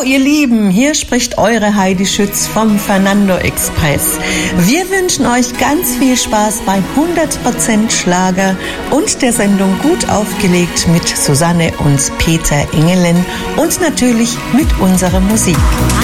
Hallo ihr Lieben, hier spricht eure Heidi Schütz vom Fernando Express. Wir wünschen euch ganz viel Spaß beim 100% Schlager und der Sendung Gut aufgelegt mit Susanne und Peter Engelen und natürlich mit unserer Musik.